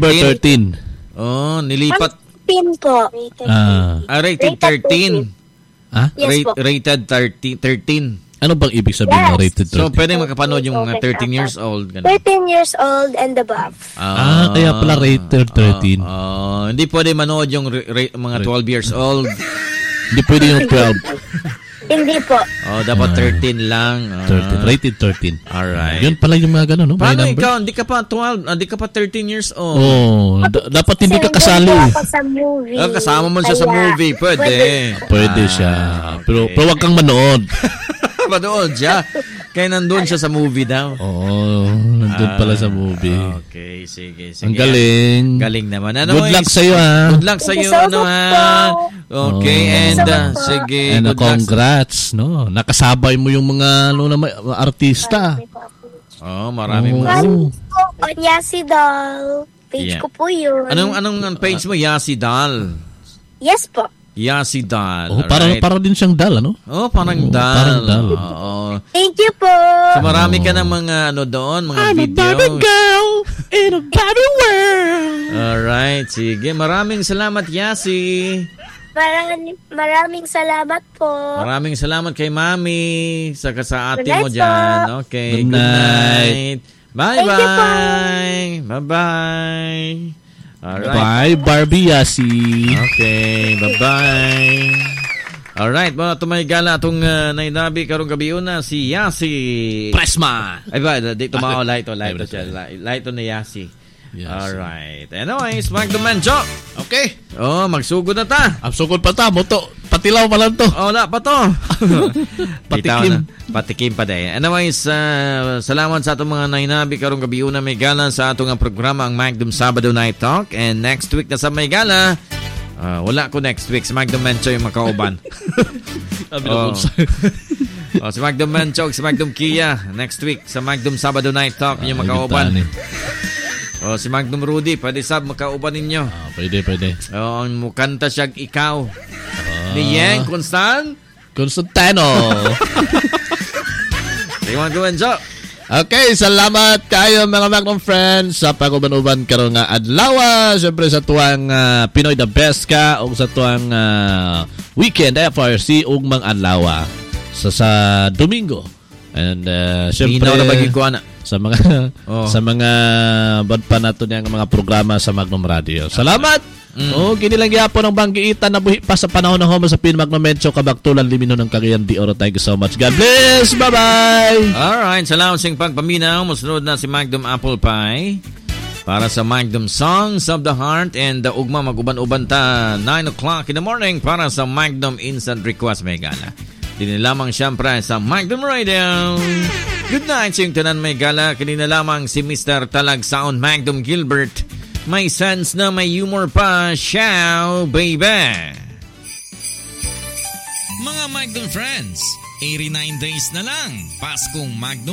December 13. Oh, nilipat. 13 po. Rated 13. Yes po. Rated 13. Ano bang ibig sabihin ng rated 13? So, pwede makapanood yung mga 13 years old. Ganun. 13 years old and above. Kaya pala rated 13. Hindi pwede manood yung mga 12 years old. Hindi pwede yung 12. Hindi po. Dapat 13 lang. 13. Rated 13. Alright. Yun pala yung mga gano'n, no? Paano ikaw? Hindi ka pa 12, hindi ka pa 13 years old. Dapat hindi ka kasali. Sa movie. Kasama mo siya sa movie. Pwede siya. Pero wag kang manood. Manood siya. Kaya nandun siya sa movie daw. Nandun pala sa movie. Okay, sige. Ang galing. Galing naman. Good luck sa'yo, ha? Good luck sa'yo, Okay, and sige. And congrats, no? Nakasabay mo yung mga artista. Maraming Yasi Doll. Page ko po yun. Anong page mo? Yasi Doll. Yes po. Yasi Doll. Para din siyang doll, ano? Parang doll. Parang doll. Thank you po. So marami ka ng mga doon, mga I'm video. I'm a Barbie girl in a Barbie world. Alright, sige. Maraming salamat, Yasi. Maraming salamat po. Maraming salamat kay Mami sa ate mo Good night dyan. po. Okay, Good night. Bye-bye. Bye-bye. Alright. Bye, Barbie Yasi. Okay, bye-bye. Alright, mga tumaygala atong nainabi karong gabi una si Yasi Pressman. Ay ba, dito mga light siya. Light na Yasi. Yes. Alright. Anyways, Magdumencho. Okay. Magsugod na ta. Sugod pa ta. Patilaw pa lang to. Wala pa to. Patikim. Patikim pa din. Anyways, salamat sa atong mga nainabi karong gabi una may gala sa atong programa ang Magdum Sabado Night Talk. And next week na sa may gala, wala ko next week. Si Magdum Mencho yung makauban. Si Magdum Mencho, si Magdum Kia. Next week sa Magdum Sabado Night Talk yung makauban. Si Magnum Rudy, pwede makauban ninyo. Pwede. Ang mukanta siyang ikaw. Ni Yang Constantino. Sige mga Mencho. Okay, salamat kayo mga Magnum friends sa pag-uban-uban karon nga adlaw. Siyempre sa tuwang Pinoy the best ka o sa tuwang weekend FRC ug mang adlaw sa Domingo. And siyempre na bagikuana sa mga sa mga bad pa nato niyang mga programa sa Magnum Radio. Salamat. Kini lang gyapon ang banggiitan na buhi pa sa panahon ng Homo sa Magnum Mencho kabaktulan limino ng Cagayan de Oro. Thank you so much. God bless. Bye-bye. Alright, salamat sing pagpaminaw. Musunod na si Magnum Apple Pie para sa Magnum Songs of the Heart and ugma mag-uban-uban ta 9 o'clock in the morning para sa Magnum Instant Request Megala. Dini lamang siyempre sa Magnum Radio. Good night sa yung tanan may gala. Kanina lamang si Mr. Talag Sound Magnum Gilbert. May sense na may humor pa. Ciao, baby! Mga Magnum friends, 89 days na lang. Paskong Magnum